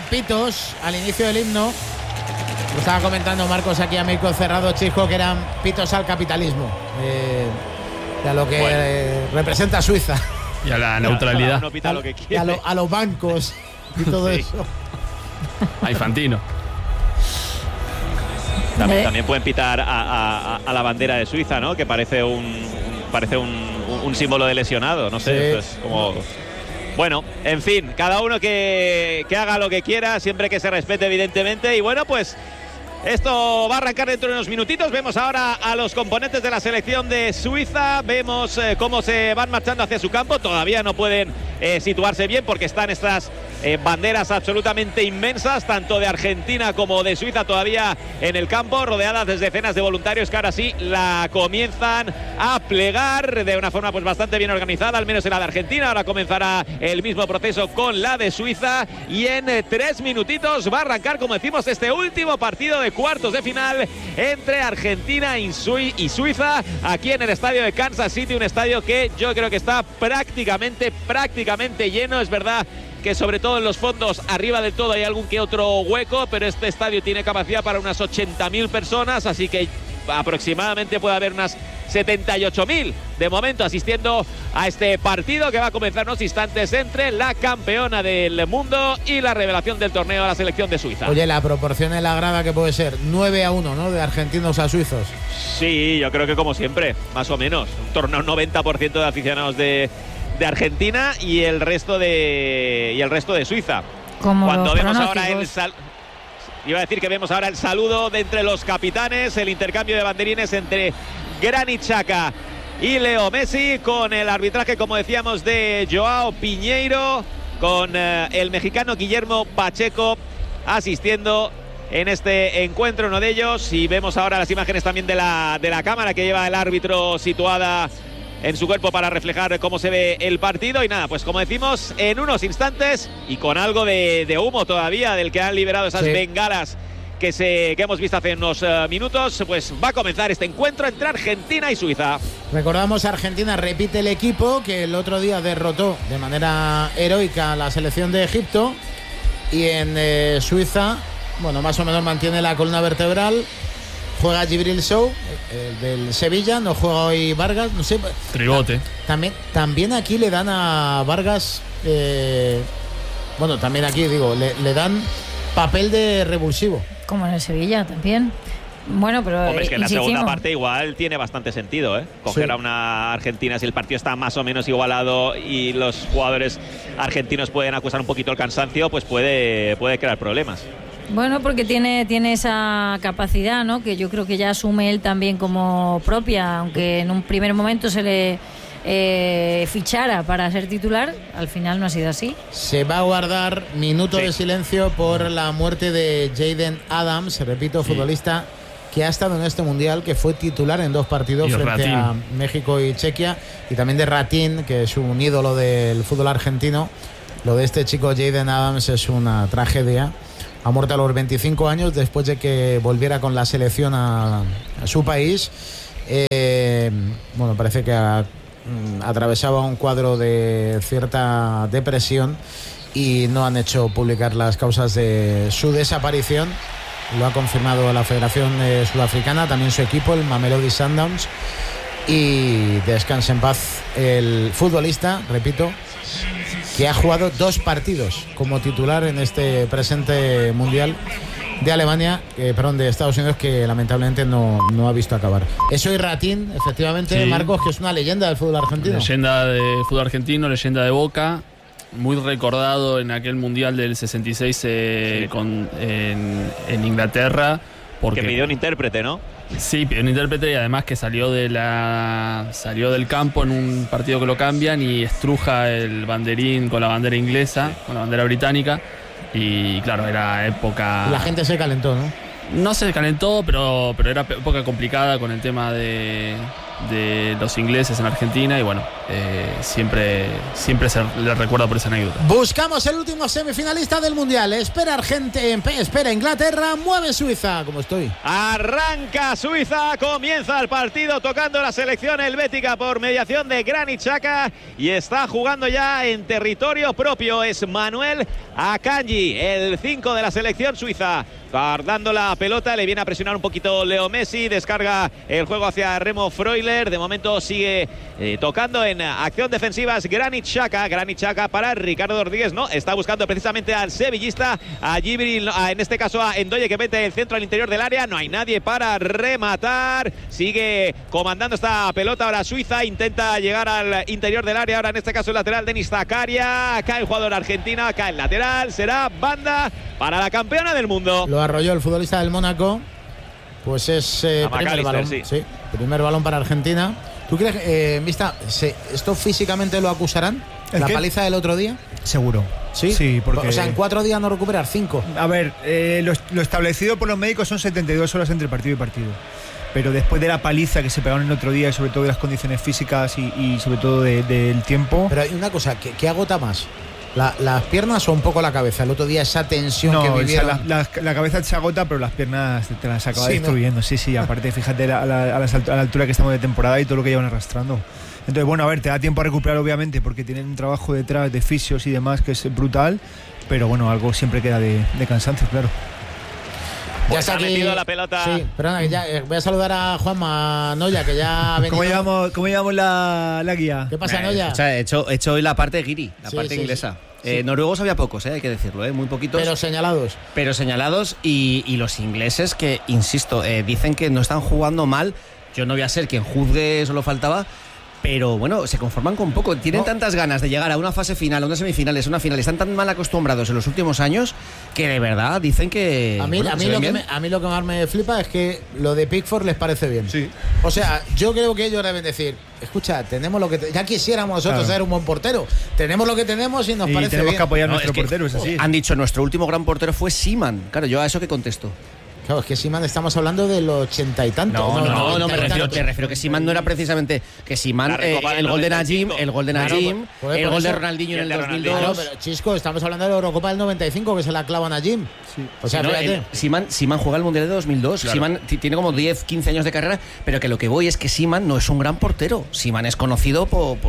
pitos al inicio del himno. Lo estaba comentando Marcos aquí a micro cerrado, Chisco, que eran pitos al capitalismo. A lo que representa Suiza. Y a la neutralidad. Uno pita lo que quiere. A los bancos y todo eso. A Infantino. También pueden pitar a la bandera de Suiza, ¿no? Que parece un símbolo de lesionado, no sé. Sí. Pues como... Bueno, en fin, cada uno que haga lo que quiera, siempre que se respete, evidentemente. Y bueno, pues esto va a arrancar dentro de unos minutitos. Vemos ahora a los componentes de la selección de Suiza. Vemos cómo se van marchando hacia su campo. Todavía no pueden situarse bien porque están estas banderas absolutamente inmensas, tanto de Argentina como de Suiza, todavía en el campo, rodeadas de decenas de voluntarios que ahora sí la comienzan a plegar de una forma pues bastante bien organizada, al menos en la de Argentina. Ahora comenzará el mismo proceso con la de Suiza y en 3 minutitos va a arrancar, como decimos, este último partido de cuartos de final entre Argentina y Suiza, aquí en el estadio de Kansas City, un estadio que yo creo que está prácticamente lleno. Es verdad que sobre todo en los fondos, arriba del todo, hay algún que otro hueco, pero este estadio tiene capacidad para unas 80.000 personas, así que aproximadamente puede haber unas 78.000 de momento asistiendo a este partido que va a comenzar en unos instantes entre la campeona del mundo y la revelación del torneo, la selección de Suiza. Oye, la proporción en la grada que puede ser 9-1, ¿no? De argentinos a suizos. Sí, yo creo que como siempre, más o menos, en torno a un 90% de aficionados de Argentina y el resto de Suiza. Como cuando vemos ahora iba a decir que vemos ahora el saludo de entre los capitanes, el intercambio de banderines entre Granit Xhaka y Leo Messi, con el arbitraje, como decíamos, de Joao Piñeiro, con el mexicano Guillermo Pacheco asistiendo en este encuentro, uno de ellos. Y vemos ahora las imágenes también de la cámara que lleva el árbitro situada en su cuerpo para reflejar cómo se ve el partido. Y nada, pues como decimos, en unos instantes y con algo de humo todavía del que han liberado esas bengalas que hemos visto hace unos minutos, pues va a comenzar este encuentro entre Argentina y Suiza. Recordamos, Argentina repite el equipo que el otro día derrotó de manera heroica a la selección de Egipto, y en Suiza, bueno, más o menos mantiene la columna vertebral. Juega Djibril Sow, del Sevilla, no juega hoy Vargas, no sé. Tribote. También aquí le dan a Vargas, bueno, también aquí digo, le dan papel de revulsivo. Como en el Sevilla también. Bueno, pero hombre, es que en la segunda parte igual tiene bastante sentido, coger a una Argentina si el partido está más o menos igualado y los jugadores argentinos pueden acusar un poquito el cansancio, pues puede crear problemas. Bueno, porque tiene esa capacidad, ¿no? Que yo creo que ya asume él también como propia, aunque en un primer momento se le fichara para ser titular, al final no ha sido así. Se va a guardar minuto de silencio por la muerte de Jayden Adams, repito, futbolista que ha estado en este mundial, que fue titular en 2 partidos frente a México y Chequia, y también de Ratín, que es un ídolo del fútbol argentino. Lo de este chico Jayden Adams es una tragedia. Ha muerto a los 25 años después de que volviera con la selección a su país. Bueno, parece que atravesaba un cuadro de cierta depresión y no han hecho publicar las causas de su desaparición. Lo ha confirmado la Federación Sudafricana, también su equipo, el Mamelodi Sundowns. Y descanse en paz el futbolista, repito, que ha jugado 2 partidos como titular en este presente mundial de Alemania, de Estados Unidos, que lamentablemente no ha visto acabar. Eso y Ratín, efectivamente, Marcos, que es una leyenda del fútbol argentino. Leyenda del fútbol argentino, leyenda de Boca, muy recordado en aquel mundial del 66 en Inglaterra. Porque pidió un intérprete, ¿no? Sí, pidió un intérprete, y además que salió del campo en un partido que lo cambian y estruja el banderín con la bandera inglesa, con la bandera británica. Y claro, era época... La gente se calentó, ¿no? No se calentó, pero era época complicada con el tema de los ingleses en Argentina, y bueno, siempre se le recuerda por esa anécdota. Buscamos el último semifinalista del Mundial. Espera Inglaterra, mueve Suiza. ¿Cómo estoy? Arranca Suiza, comienza el partido tocando la selección helvética por mediación de Granit Xhaka y está jugando ya en territorio propio. Es Manuel Akanji, el 5 de la selección suiza. Guardando la pelota, le viene a presionar un poquito Leo Messi, descarga el juego hacia Remo Freuler, de momento sigue tocando en acción defensiva Granit Xhaka para Ricardo Rodríguez, no, está buscando precisamente al sevillista, a Jibril, en este caso a Ndoye, que mete el centro al interior del área, no hay nadie para rematar, sigue comandando esta pelota ahora Suiza, intenta llegar al interior del área, ahora en este caso el lateral Denis Zakaria, cae el jugador argentino, cae el lateral, será banda para la campeona del mundo. Lo arrolló el futbolista del Mónaco. Pues es primer balón. Sí, primer balón para Argentina. ¿Tú crees, Mista, esto físicamente lo acusarán? ¿La paliza del otro día? Seguro. Sí, porque... O sea, en 4 días no recuperar 5. A ver, lo establecido por los médicos son 72 horas entre partido y partido. Pero después de la paliza que se pegaron el otro día, y sobre todo de las condiciones físicas y sobre todo del tiempo... Pero hay una cosa, ¿qué agota más? ¿Las piernas o un poco la cabeza? El otro día esa tensión que vivieron... O sea, la cabeza se agota, pero las piernas te las acaba destruyendo. ¿No? Sí, aparte fíjate a la altura que estamos de temporada y todo lo que llevan arrastrando. Entonces, bueno, a ver, te da tiempo a recuperar obviamente porque tienen un trabajo detrás de fisios y demás que es brutal, pero bueno, algo siempre queda de cansancio, claro. Pues ya está metido la pelota. Sí, perdona, voy a saludar a Juanma Noya, que ya ha venido. ¿Cómo llevamos la guía? ¿Qué pasa, Noya? O sea, he hecho hoy la parte guiri, la parte inglesa. Sí. Noruegos había pocos, hay que decirlo, muy poquitos. Pero señalados. Y los ingleses que, insisto, dicen que no están jugando mal. Yo no voy a ser quien juzgue, solo faltaba. Pero bueno, se conforman con poco. Tienen tantas ganas de llegar a una fase final, a unas semifinales, a una final. Están tan mal acostumbrados en los últimos años que de verdad dicen que... A mí lo que más me flipa es que lo de Pickford les parece bien. Sí. O sea, yo creo que ellos deben decir, escucha, tenemos lo que... Ya quisiéramos nosotros ser un buen portero. Tenemos lo que tenemos y nos parece tenemos bien. Que apoyar a nuestro portero, es así. Han dicho, nuestro último gran portero fue Seaman. Claro, yo a eso que contesto. Claro, es que Seaman estamos hablando del 80 y tanto. No, me refiero que Seaman no era precisamente que Seaman, el gol de Najim, el gol de Ronaldinho en el 2002. Claro, pero Chisco, estamos hablando de la Eurocopa del 95 que se la clava a Najim. Sí. O sea, fíjate. Seaman juega el Mundial de 2002. Claro. Seaman tiene como 10, 15 años de carrera, pero que lo que voy es que Seaman no es un gran portero. Seaman es conocido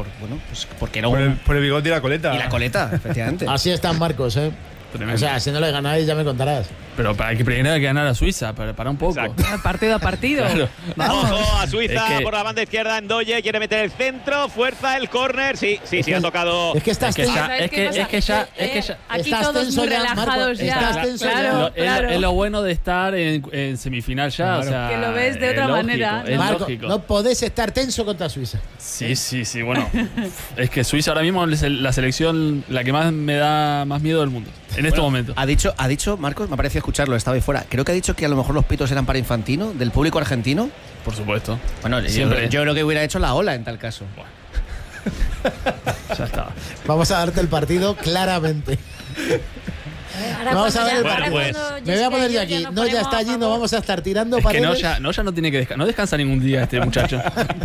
porque era por el bigote y la coleta. Y la coleta, efectivamente. Así están Marcos, Tremendo. O sea, si no le ganáis ya me contarás. Pero hay que primero ganar a Suiza, para un poco. Exacto. Partido a partido. Claro. Ojo a Suiza por la banda izquierda. Ndoye quiere meter el centro, fuerza el córner. Sí, ha tocado. Es que estás aquí todos muy relajados ya. Claro. Es lo bueno de estar en semifinal ya. Claro. O sea, que lo ves de otra manera. Es Marco, lógico. No podés estar tenso contra Suiza. Sí. Bueno, es que Suiza ahora mismo es la selección la que más me da más miedo del mundo. En este momento. Ha dicho Marcos, me ha parecido escucharlo, estaba ahí fuera. Creo que ha dicho que a lo mejor los pitos eran para Infantino, del público argentino. Por supuesto. Bueno, yo creo que hubiera hecho la ola en tal caso. Bueno. Ya está. Vamos a darte el partido claramente. Vamos a ver el partido. Me voy a poner yo aquí. No, ya está allí, no vamos a estar tirando para. No tiene que descansar. No descansa ningún día este muchacho.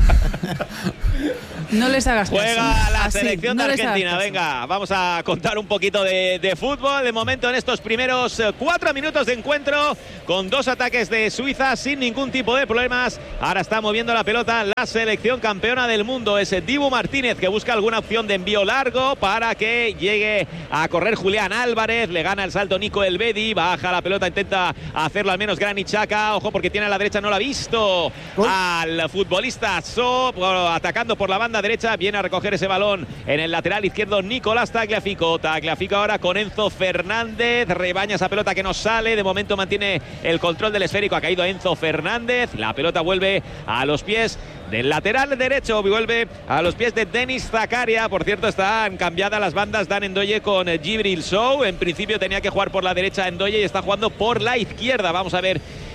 No les hagas caso. Juega la selección de Argentina. Venga, vamos a contar un poquito de fútbol. De momento, en estos primeros 4 minutos de encuentro, con 2 ataques de Suiza sin ningún tipo de problemas. Ahora está moviendo la pelota la selección campeona del mundo. Es Dibu Martínez, que busca alguna opción de envío largo para que llegue a correr Julián Álvarez. Le gana el salto Nico Elvedi. Baja la pelota, intenta hacerlo al menos Granit Xhaka. Ojo, porque tiene a la derecha, no lo ha visto al futbolista So, atacando por la banda derecha. Viene a recoger ese balón en el lateral izquierdo Nicolás Tagliafico ahora con Enzo Fernández. Rebaña esa pelota que no sale. De momento mantiene el control del esférico. Ha caído Enzo Fernández. La pelota vuelve a los pies del lateral derecho, vuelve a los pies de Denis Zakaria. Por cierto, están cambiadas las bandas. Dan Ndoye con Jibril Sow. En principio tenía que jugar por la derecha Ndoye y está jugando por la izquierda. Vamos a ver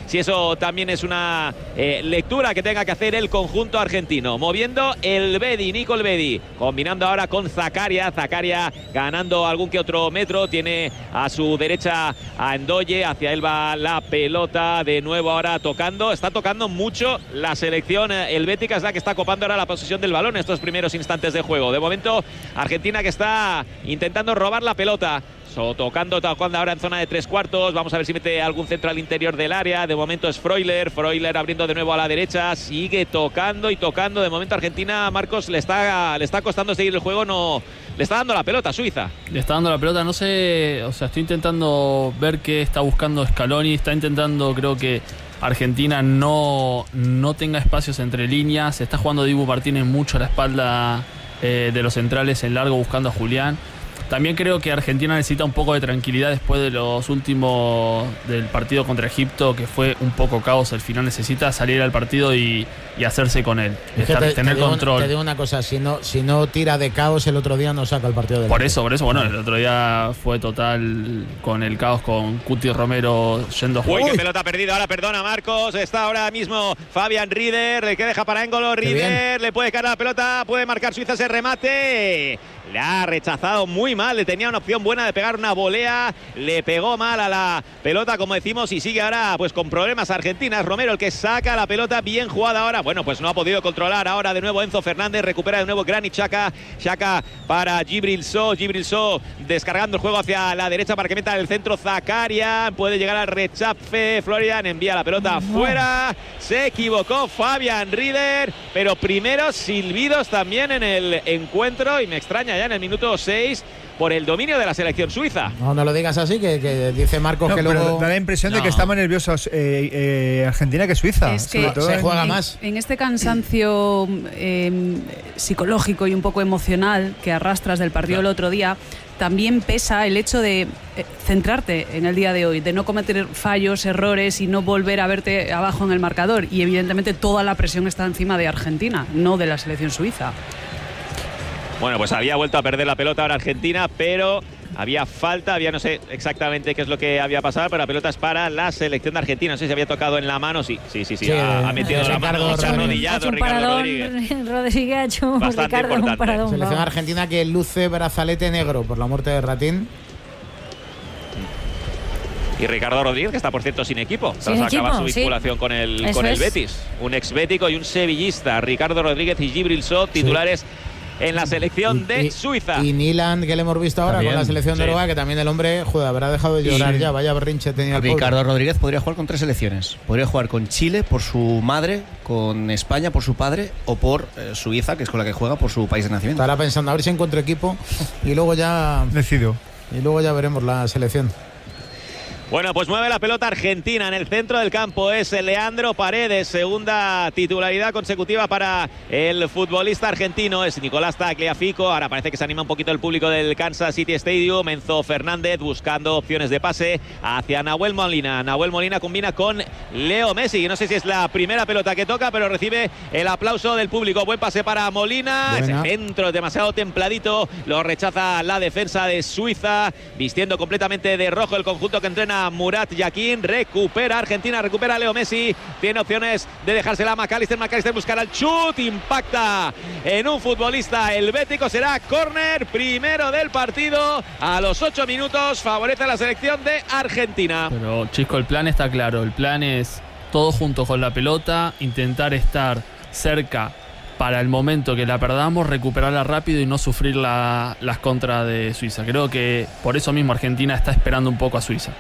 si eso también es una lectura que tenga que hacer el conjunto argentino. Moviendo el Bedi, Nico el Bedi, combinando ahora con Zakaria ganando algún que otro metro, tiene a su derecha a Ndoye, hacia él va la pelota de nuevo ahora está tocando mucho la selección helvética, es la que está copando ahora la posesión del balón en estos primeros instantes de juego. De momento Argentina que está intentando robar la pelota, tocando ahora en zona de 3/4. Vamos a ver si mete algún centro al interior del área. De momento es Freuler abriendo de nuevo a la derecha, sigue tocando y tocando. De momento Argentina, Marcos, le está costando seguir el juego, no le está dando la pelota a Suiza. Le está dando la pelota, no sé, o sea, estoy intentando ver qué está buscando Scaloni, está intentando, creo que Argentina no tenga espacios entre líneas, está jugando Dibu Martínez mucho a la espalda de los centrales en largo buscando a Julián. También creo que Argentina necesita un poco de tranquilidad después de los últimos del partido contra Egipto, que fue un poco caos. Al final necesita salir al partido y hacerse con él, tener control. Te digo una cosa, si no tira de caos el otro día no saca el partido del Por eso, bueno, el otro día fue total con el caos, con Cuti Romero yendo a jugar. Uy, qué pelota perdida ahora, perdona Marcos, está ahora mismo Fabián Rieder, que deja para Engolo, Rieder, le puede caer la pelota, puede marcar Suiza ese remate. Le ha rechazado muy mal, le tenía una opción buena de pegar una volea, le pegó mal a la pelota, como decimos, y sigue ahora pues con problemas Argentina. Es Romero el que saca la pelota, bien jugada ahora. Bueno, pues no ha podido controlar ahora de nuevo Enzo Fernández, recupera de nuevo Granit Xhaka para Djibril Sow descargando el juego hacia la derecha para que meta el centro Zakaria, puede llegar al rechace, Florian envía la pelota afuera, se equivocó Fabián Rieder, pero primeros silbidos también en el encuentro, y me extraña ya en el minuto 6 por el dominio de la selección suiza. No lo digas así, que dice Marcos que luego... Da la impresión de que está más nervioso Argentina que Suiza. Es que se juega más. En este cansancio psicológico y un poco emocional que arrastras del partido el otro día, también pesa el hecho de centrarte en el día de hoy, de no cometer fallos, errores y no volver a verte abajo en el marcador. Y evidentemente toda la presión está encima de Argentina, no de la selección suiza. Bueno, pues había vuelto a perder la pelota ahora Argentina, pero había falta, no sé exactamente qué es lo que había pasado, pero la pelota es para la selección de Argentina. No sé si había tocado en la mano, sí, ha metido la mano, se ha arrodillado Ricardo Rodríguez. Rodríguez ha hecho bastante importante. un paradón. Selección argentina que luce brazalete negro por la muerte de Ratín. Y Ricardo Rodríguez, que está por cierto sin equipo, tras acabar su vinculación con el Betis. Un exbético y un sevillista, Ricardo Rodríguez y Djibril Sow, titulares en la selección de Suiza. Y Nilan, que le hemos visto ahora también, con la selección de Uruguay, que también el hombre, habrá dejado de llorar ya, vaya berrinche tenía el Ricardo Rodríguez podría jugar con 3 selecciones. Podría jugar con Chile por su madre, con España por su padre, o por Suiza, que es con la que juega, por su país de nacimiento. Estará pensando a ver si encuentro equipo y luego ya... Decido. Y luego ya veremos la selección. Bueno, pues mueve la pelota Argentina en el centro del campo. Es Leandro Paredes, segunda titularidad consecutiva para el futbolista argentino. Es Nicolás Tagliafico. Ahora parece que se anima un poquito el público del Kansas City Stadium. Enzo Fernández buscando opciones de pase hacia Nahuel Molina. Nahuel Molina combina con Leo Messi. No sé si es la primera pelota que toca, pero recibe el aplauso del público. Buen pase para Molina. Buena. Ese centro demasiado templadito. Lo rechaza la defensa de Suiza, vistiendo completamente de rojo el conjunto que entrena Murat Yakin. Recupera Argentina, recupera Leo Messi, tiene opciones de dejársela a McAllister buscará el chut, impacta en un futbolista helvético, será córner, primero del partido a los 8 minutos, favorece a la selección de Argentina. Pero Chisco, el plan está claro, el plan es todo junto con la pelota, intentar estar cerca para el momento que la perdamos, recuperarla rápido y no sufrir las contras de Suiza. Creo que por eso mismo Argentina está esperando un poco a Suiza.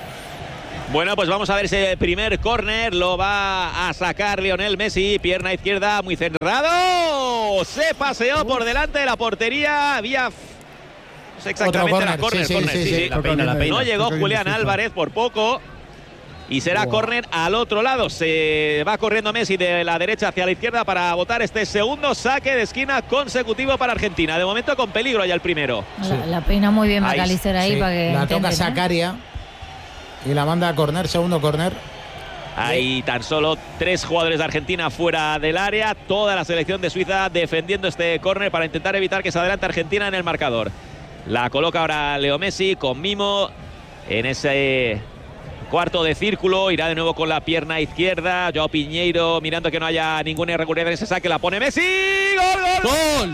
Bueno, pues vamos a ver ese primer córner, lo va a sacar Lionel Messi, pierna izquierda muy cerrado, se paseó por delante de la portería, había... No sé exactamente, la córner, sí. La peina. No llegó Julián Álvarez por poco. Y será córner al otro lado. Se va corriendo Messi de la derecha hacia la izquierda para botar este segundo saque de esquina consecutivo para Argentina. De momento con peligro ya el primero. La peina muy bien McAllister ahí para que la toca Zakaria y la manda a córner, segundo córner. Hay tan solo 3 jugadores de Argentina fuera del área. Toda la selección de Suiza defendiendo este córner para intentar evitar que se adelante Argentina en el marcador. La coloca ahora Leo Messi con mimo en ese cuarto de círculo, irá de nuevo con la pierna izquierda. Joao Piñeiro mirando que no haya ninguna irregularidad en ese saque, la pone Messi. ¡Gol! ¡Gol!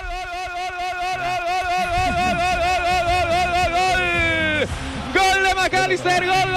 ¡Gol de McAllister! ¡Gol!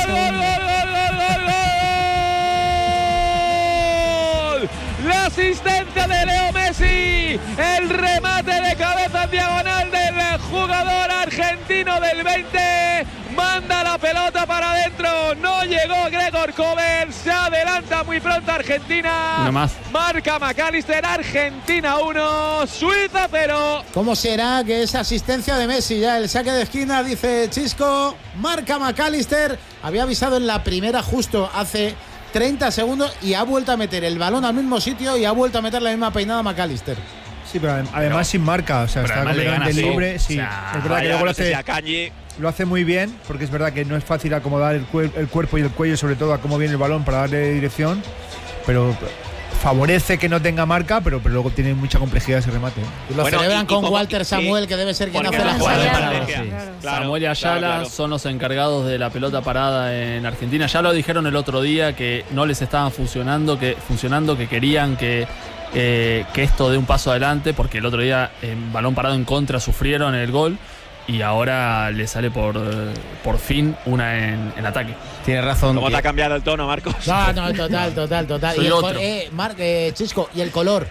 La asistencia de Leo Messi, el remate de cabeza en diagonal del jugador argentino del 20, manda la pelota para adentro, no llegó Gregor Kobel, se adelanta muy pronto Argentina, Una más. Marca McAllister, Argentina 1, Suiza 0. ¿Cómo será que esa asistencia de Messi, ya el saque de esquina, dice Chisco, marca McAllister, había avisado en la primera justo hace 30 segundos y ha vuelto a meter el balón al mismo sitio y ha vuelto a meter la misma peinada a McAllister. Sí, pero además sin marca, o sea, está completamente libre. Sí, o sea, es verdad que luego lo hace muy bien, porque es verdad que no es fácil acomodar el cuerpo y el cuello, sobre todo a cómo viene el balón para darle dirección, pero favorece que no tenga marca, pero luego tiene mucha complejidad ese remate. Y lo celebran con Walter Samuel, que debe ser quien hace la jugada. Samuel y Ayala son los encargados de la pelota parada en Argentina. Ya lo dijeron el otro día que no les estaban funcionando, que querían que esto dé un paso adelante, porque el otro día en balón parado en contra sufrieron el gol. Y ahora le sale por fin una en ataque. Tienes razón. ¿Cómo te ha cambiado el tono, Marcos? No, total. Soy y otro. Chisco, y el color.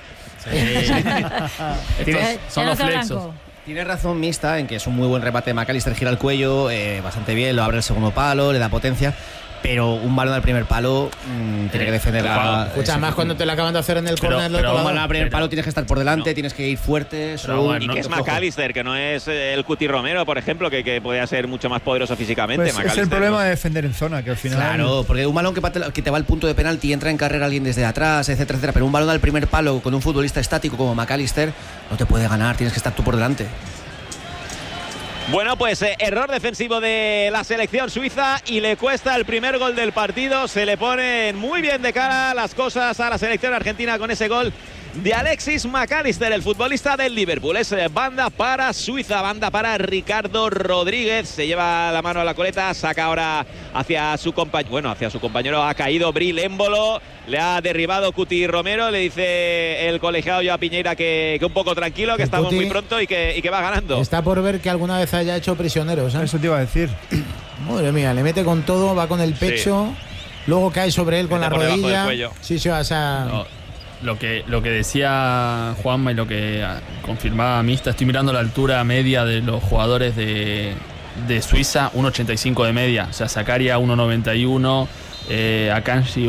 Son los flexos. Tienes razón, Mista, en que es un muy buen remate de McAllister, gira el cuello bastante bien, lo abre el segundo palo, le da potencia. Pero un balón al primer palo tiene que defender Escucha, más cuando te lo acaban de hacer en el córner. Pero un balón al primer palo tienes que estar por delante, tienes que ir fuerte. Y que es McAllister, que no es el Cuti Romero, por ejemplo, que podría ser mucho más poderoso físicamente. Pues es el problema de defender en zona, que al final. Claro, porque un balón que te va al punto de penalti y entra en carrera alguien desde atrás, etcétera. Pero un balón al primer palo con un futbolista estático como McAllister no te puede ganar, tienes que estar tú por delante. Bueno, pues error defensivo de la selección suiza y le cuesta el primer gol del partido. Se le ponen muy bien de cara las cosas a la selección argentina con ese gol de Alexis McAllister, el futbolista del Liverpool. Es banda para Suiza, banda para Ricardo Rodríguez. Se lleva la mano a la coleta, saca ahora hacia su compañero. Ha caído Bril Embolo, le ha derribado Cuti Romero. Le dice el colegiado Joao Piñeira que un poco tranquilo, que estamos muy pronto y que va ganando. Está por ver que alguna vez haya hecho prisioneros, ¿eh? Eso te iba a decir. Madre mía, le mete con todo, va con el pecho, luego cae sobre él con la rodilla. Sí, o sea. No. Lo que decía Juanma y lo que confirmaba Mista, estoy mirando la altura media de los jugadores de Suiza, 1,85 de media. O sea, Zakaria 1,91, Akanji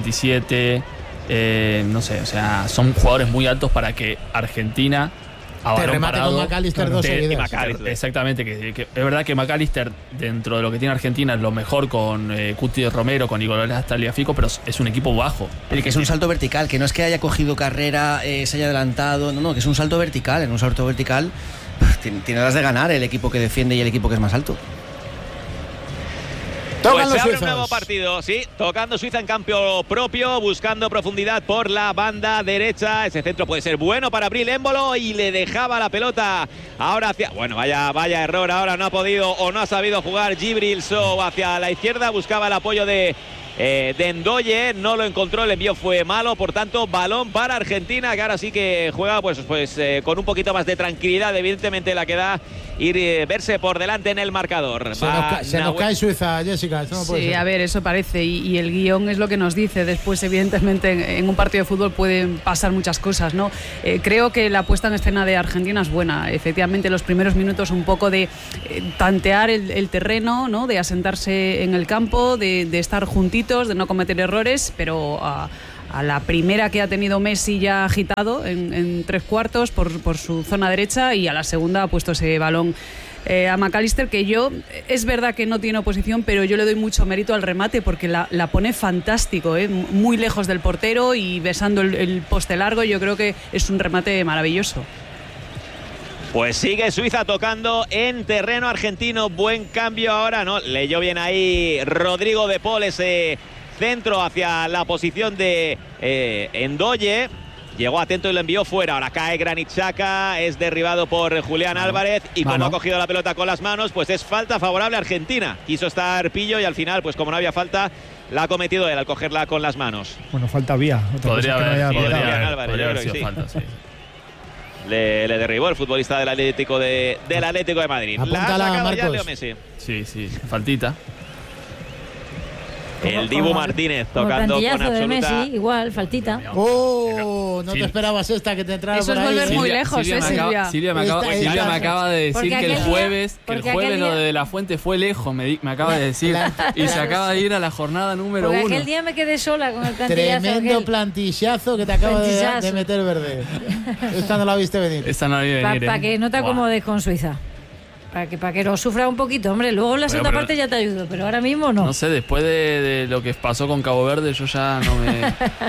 1,87. No sé, o sea, son jugadores muy altos para que Argentina te remate con McAllister dos seguidas. Exactamente, que es verdad que McAllister, dentro de lo que tiene Argentina, es lo mejor con Cuti Romero, con Nicolás Tagliafico, pero es un equipo bajo. El que es un salto vertical, que no es que haya cogido carrera, se haya adelantado, no, que es un salto vertical. En un salto vertical tiene las de ganar el equipo que defiende y el equipo que es más alto. Pues se abre un nuevo partido, sí, tocando Suiza en campo propio, buscando profundidad por la banda derecha. Ese centro puede ser bueno para Bril Embolo y le dejaba la pelota ahora hacia... Bueno, vaya error, ahora no ha podido o no ha sabido jugar Djibril Sow hacia la izquierda, buscaba el apoyo de Ndoye, no lo encontró, el envío fue malo, por tanto balón para Argentina, que ahora sí que juega pues con un poquito más de tranquilidad, evidentemente la que da verse por delante en el marcador. Se nos cae Suiza, Jessica. Esto no puede ser. A ver, eso parece, y el guión es lo que nos dice. Después, evidentemente, en un partido de fútbol pueden pasar muchas cosas, ¿no? Creo que la puesta en escena de Argentina es buena. Efectivamente, los primeros minutos un poco de tantear el terreno, ¿no? De asentarse en el campo, de estar juntitos, de no cometer errores, pero a la primera que ha tenido Messi ya agitado en tres cuartos por su zona derecha, y a la segunda ha puesto ese balón a McAllister, que es verdad que no tiene oposición, pero yo le doy mucho mérito al remate porque la pone fantástico, muy lejos del portero y besando el poste largo. Yo creo que es un remate maravilloso. Pues sigue Suiza tocando en terreno argentino. Buen cambio ahora, ¿no? Leyó bien ahí Rodrigo de Paul ese centro hacia la posición de Ndoye. Llegó atento y lo envió fuera. Ahora cae Granit Xhaka, es derribado por Julián Álvarez y como ha cogido la pelota con las manos, pues es falta favorable a Argentina. Quiso estar Pillo y al final, pues como no había falta, la ha cometido él al cogerla con las manos. Bueno, falta había. Podría haber sido falta, sí. Le derribó el futbolista del Atlético de Madrid. Apúntala, la ha sacado Marcos. ya Leo Messi. Sí, faltita. El Dibu Martínez tocando con absoluta... de Messi, igual, faltita. No te esperabas esta que te entrara Eso por es ahí. volver muy lejos, Silvia. Silvia me acaba de decir que el jueves lo de La Fuente fue lejos, me acaba de decir. Y se acaba de ir a la jornada número 1. Aquel día me quedé sola con el plantillazo. Tremendo plantillazo que te acaba de meter Verde. Esta no la viste venir. Esta no la vi venir. Para que no te acomodes con Suiza. Para que lo sufra un poquito, hombre. Luego en la segunda parte ya te ayudo, pero ahora mismo no. No sé, después de lo que pasó con Cabo Verde, yo ya no me...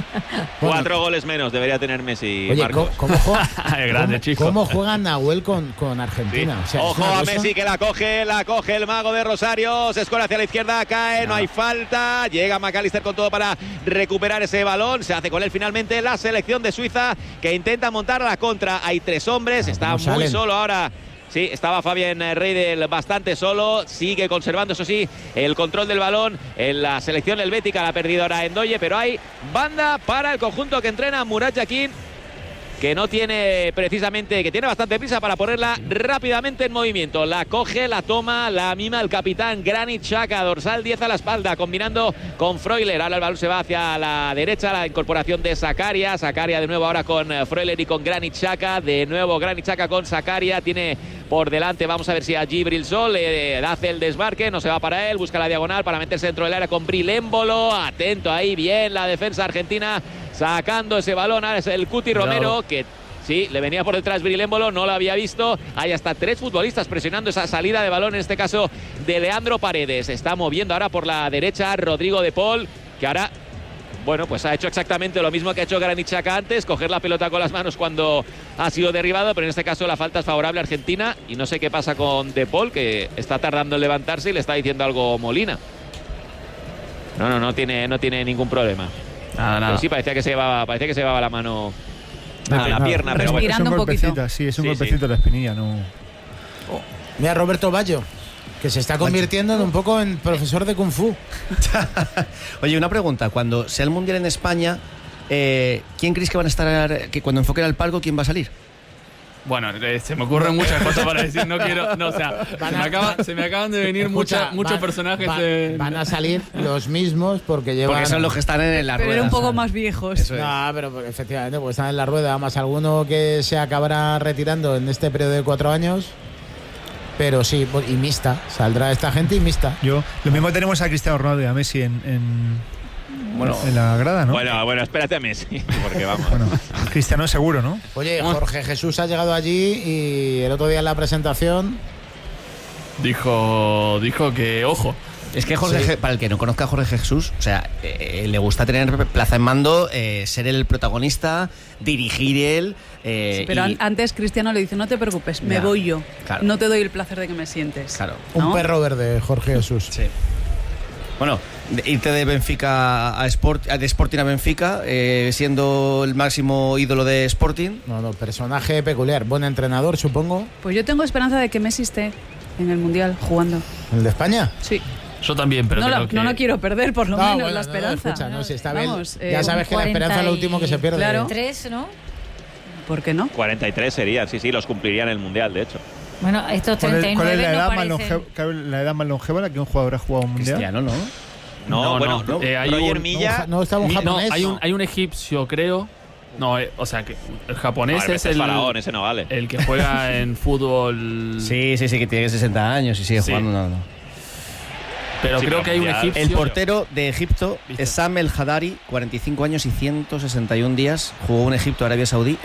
4 goles menos debería tener Messi. Oye, Marcos. ¿cómo juega? Grande, chico. ¿Cómo juega Nahuel con Argentina? Sí. O sea, ojo a Messi que la coge el mago de Rosario. Se escola hacia la izquierda, cae, no hay falta. Llega McAllister con todo para recuperar ese balón. Se hace con él finalmente la selección de Suiza que intenta montar a la contra. Hay 3 hombres, está muy solo ahora. Sí, estaba Fabián Reidel bastante solo, sigue conservando, eso sí, el control del balón en la selección helvética, la ha perdido ahora Endoye, pero hay banda para el conjunto que entrena Murat Yakin, que no tiene precisamente, que tiene bastante prisa para ponerla rápidamente en movimiento. La coge, la toma, la mima el capitán Granit Xhaka, dorsal 10 a la espalda, combinando con Freuler. Ahora el balón se va hacia la derecha, la incorporación de Zakaria de nuevo ahora con Freuler y con Granit Xhaka, de nuevo Granit Xhaka con Zakaria, tiene por delante, vamos a ver si a Djibril Sol hace el desmarque, no se va para él, busca la diagonal para meterse dentro del área con Bril Embolo, atento ahí, bien la defensa argentina, sacando ese balón, ahora es el Cuti Romero, que sí, le venía por detrás Bril Embolo, no lo había visto, hay hasta 3 futbolistas presionando esa salida de balón, en este caso de Leandro Paredes, está moviendo ahora por la derecha Rodrigo de Paul, que ahora... Bueno, pues ha hecho exactamente lo mismo que ha hecho Granit Xhaka antes, coger la pelota con las manos cuando ha sido derribado, pero en este caso la falta es favorable a Argentina y no sé qué pasa con De Paul, que está tardando en levantarse y le está diciendo algo Molina. No tiene ningún problema. Nada. Pero sí, parecía que se llevaba la mano a la pierna, pero bueno. Respirando un poquito. Sí, es un golpecito de la espinilla, no... Mira, Roberto Baggio, que se está convirtiendo en un poco en profesor de Kung Fu. Oye, una pregunta. Cuando sea el Mundial en España, ¿quién crees que van a estar, que cuando enfoquen al palco, quién va a salir? Bueno, se me ocurren muchas cosas para decir, no quiero, no, o sea, se me acaban de venir muchos personajes. Van a salir los mismos porque llevan... Porque son los que están en la rueda. Pero un poco más viejos. Eso es. No, pero efectivamente, porque están en la rueda, más alguno que se acabará retirando en este periodo de 4 años. Pero sí, y mixta, saldrá esta gente y mixta. Lo mismo tenemos a Cristiano Ronaldo y a Messi en la grada, ¿no? Bueno, espérate a Messi, porque vamos. Bueno, Cristiano seguro, ¿no? Oye, Jorge Jesús ha llegado allí y el otro día en la presentación dijo que, ojo. Es que Jorge, para el que no conozca a Jorge Jesús, o sea, le gusta tener plaza en mando, ser el protagonista, dirigir él. Sí, pero antes Cristiano le dice, no te preocupes, me voy yo. Claro. No te doy el placer de que me sientes. Claro. ¿No? Un perro verde, Jorge Jesús. Sí. Bueno, irte de Benfica de Sporting a Benfica, siendo el máximo ídolo de Sporting. No, personaje peculiar. Buen entrenador, supongo. Pues yo tengo esperanza de que Messi esté en el Mundial jugando. ¿El de España? Sí. Yo también, pero no lo quiero perder, por lo menos, la esperanza. No, si está bien. Ya sabes que la esperanza es lo último que se pierde. Claro. 3, ¿no? ¿Por qué no? 43 serían, sí, los cumplirían en el Mundial, de hecho. Bueno, estos 39 ¿Cuál es la edad, no la edad más longeva en la que un jugador ha jugado un Mundial? Cristiano, ¿no? No, hay Roger Milla. No, está un japonés. Hay un egipcio, creo. No, o sea, que el japonés es el faraón, ese no vale. El que juega en fútbol. Sí, que tiene 60 años y sigue jugando. No. Pero creo que hay un egipcio. El portero de Egipto es Sam El Hadari, 45 años y 161 días. Jugó en Egipto, Arabia Saudí,